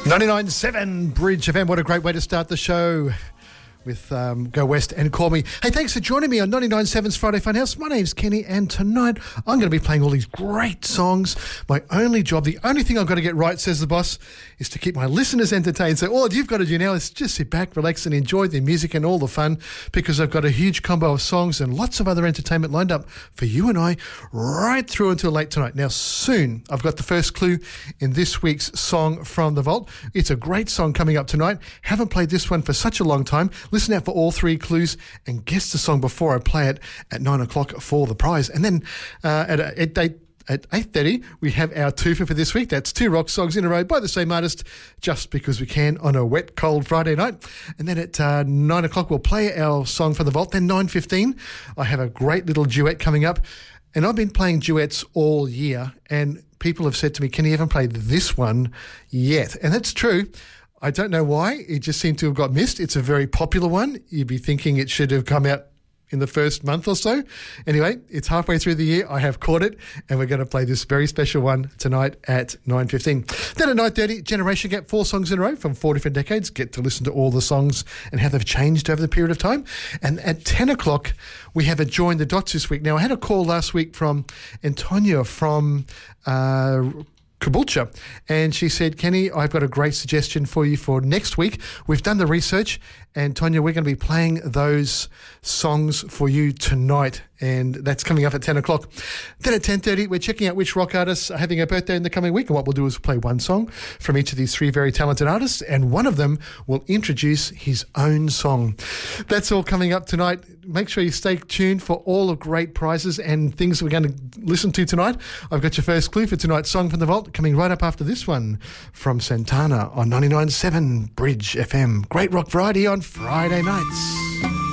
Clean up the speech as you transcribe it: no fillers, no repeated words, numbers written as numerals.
99.7 Bridge FM. What a great way to start the show with Go West and Call Me. Hey, thanks for joining me on 99.7's Friday Funhouse. My name's Kenny, and tonight I'm going to be playing all these great songs. My only job, the only thing I've got to get right, says the boss, is to keep my listeners entertained. So all you've got to do now is just sit back, relax, and enjoy the music and all the fun, because I've got a huge combo of songs and lots of other entertainment lined up for you and I right through until late tonight. Now, soon, I've got the first clue in this week's Song from the Vault. It's a great song coming up tonight. Haven't played this one for such a long time. Listen out for all three clues and guess the song before I play it at 9 o'clock for the prize. And then at 8:30, we have our twofer for this week. That's two rock songs in a row by the same artist, just because we can on a wet, cold Friday night. And then at 9 o'clock, we'll play our Song for the Vault. Then 9:15, I have a great little duet coming up. And I've been playing duets all year, and people have said to me, "Can you even play this one yet?" And that's true. I don't know why. It just seemed to have got missed. It's a very popular one. You'd be thinking it should have come out in the first month or so. Anyway, it's halfway through the year. I have caught it, and we're going to play this very special one tonight at 9:15. Then at 9:30, Generation Gap, 4 songs in a row from 4 different decades. Get to listen to all the songs and how they've changed over the period of time. And at 10 o'clock, we have a Join the Dots this week. Now, I had a call last week from Antonia from Caboolture, and she said, "Kenny, I've got a great suggestion for you for next week. We've done the research, and Tonya, we're going to be playing those songs for you tonight," and that's coming up at 10 o'clock. Then at 10:30, we're checking out which rock artists are having a birthday in the coming week, and what we'll do is play one song from each of these three very talented artists, and one of them will introduce his own song. That's all coming up tonight. Make sure you stay tuned for all the great prizes and things we're going to listen to tonight. I've got your first clue for tonight's Song from the Vault coming right up after this one from Santana on 99.7 Bridge FM. Great rock variety on Friday nights.